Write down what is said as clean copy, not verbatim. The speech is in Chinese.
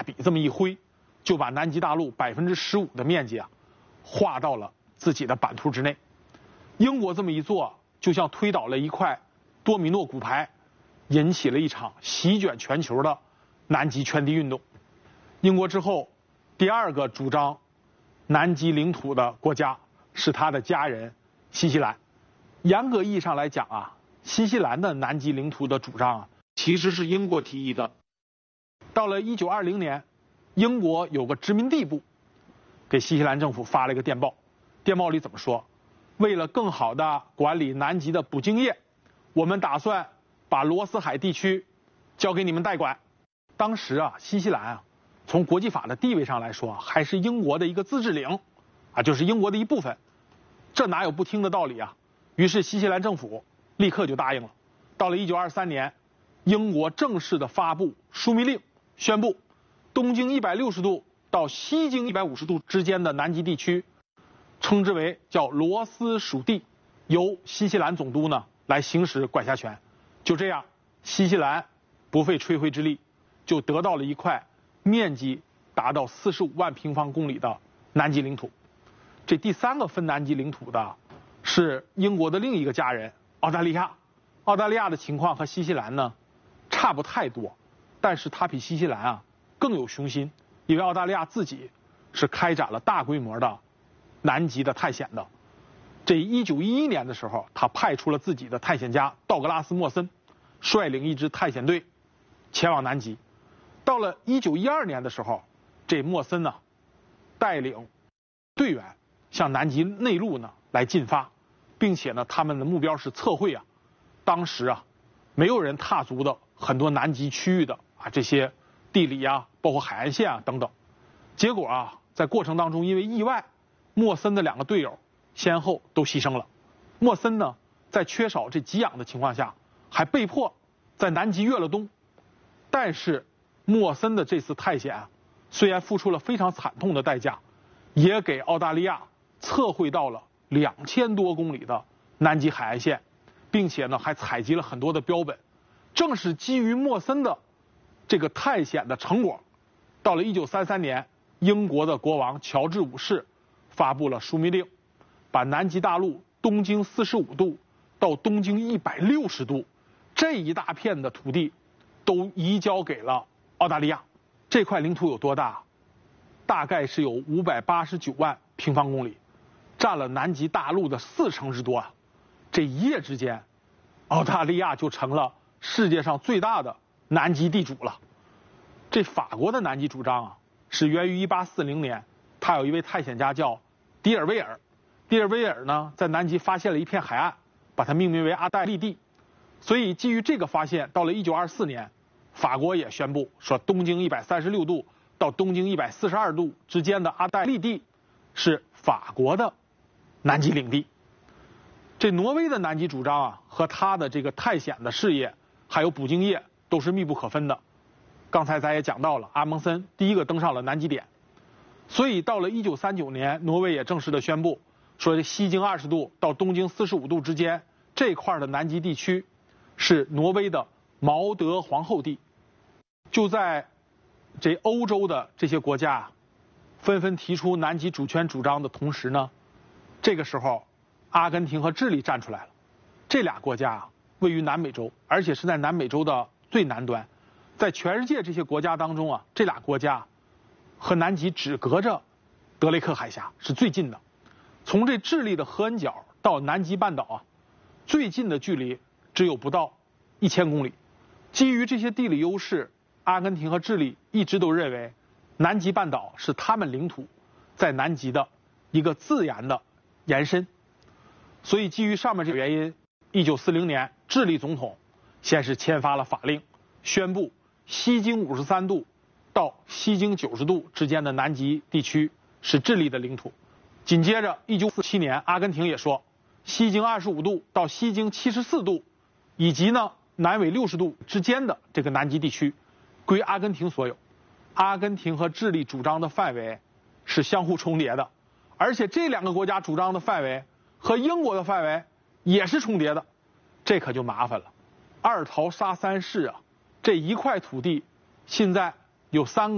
笔这么一挥，就把南极大陆15%的面积划到了自己的版图之内。英国这么一做，就像推倒了一块多米诺骨牌，引起了一场席卷全球的南极圈地运动。英国之后，第二个主张南极领土的国家是他的家人新西兰。严格意义上来讲新西兰的南极领土的主张其实是英国提议的。到了1920年，英国有个殖民地部给新西兰政府发了一个电报，电报里怎么说？为了更好地管理南极的捕鲸业，我们打算把罗斯海地区交给你们代管。当时新西兰从国际法的地位上来说，还是英国的一个自治领就是英国的一部分。这哪有不听的道理啊？于是新西兰政府立刻就答应了。到了1923年，英国正式的发布枢密令，宣布东经160度到西经150度之间的南极地区，称之为叫罗斯属地，由新西兰总督来行使管辖权。就这样，新西兰不费吹灰之力，就得到了一块面积达到45万平方公里的南极领土。这第三个分南极领土的是英国的另一个家人澳大利亚。澳大利亚的情况和新西兰差不太多，但是它比新西兰更有雄心，因为澳大利亚自己是开展了大规模的南极的探险的。这1911年的时候，他派出了自己的探险家道格拉斯·莫森，率领一支探险队前往南极。到了1912年的时候，这莫森带领队员向南极内陆来进发，并且他们的目标是测绘当时没有人踏足的很多南极区域的这些地理包括海岸线等等。结果在过程当中因为意外，莫森的2个队友先后都牺牲了。莫森在缺少这给养的情况下，还被迫在南极越了冬。但是莫森的这次探险虽然付出了非常惨痛的代价，也给澳大利亚测绘到了2000多公里的南极海岸线，并且还采集了很多的标本。正是基于莫森的这个探险的成果，到了1933年，英国的国王乔治5世发布了枢密令，把南极大陆东经45度到东经160度这一大片的土地都移交给了澳大利亚。这块领土有多大？大概是有589万平方公里，占了南极大陆的40%之多。这一夜之间，澳大利亚就成了世界上最大的南极地主了。这法国的南极主张是源于1840年，他有一位探险家叫迪尔威尔。迪尔威尔在南极发现了一片海岸，把它命名为阿黛利地。所以基于这个发现，到了1924年，法国也宣布说东经136度到东经142度之间的阿黛利地是法国的南极领地。这挪威的南极主张和他的这个探险的事业还有捕鲸业都是密不可分的。刚才咱也讲到了，阿蒙森第一个登上了南极点。所以到了1939年，挪威也正式的宣布说西经20度到东经45度之间这块的南极地区是挪威的毛德皇后地。就在这欧洲的这些国家纷纷提出南极主权主张的同时这个时候阿根廷和智利站出来了。这俩国家位于南美洲，而且是在南美洲的最南端。在全世界这些国家当中这俩国家和南极只隔着德雷克海峡，是最近的。从这智利的合恩角到南极半岛最近的距离只有不到1000公里。基于这些地理优势，阿根廷和智利一直都认为南极半岛是他们领土在南极的一个自然的延伸。所以基于上面这个原因，1940年智利总统先是签发了法令，宣布西经53度到西经90度之间的南极地区是智利的领土。紧接着1947年阿根廷也说西经25度到西经74度以及南纬60度之间的这个南极地区归阿根廷所有。阿根廷和智利主张的范围是相互重叠的，而且这两个国家主张的范围和英国的范围也是重叠的。这可就麻烦了。2桃杀3士这一块土地现在有3个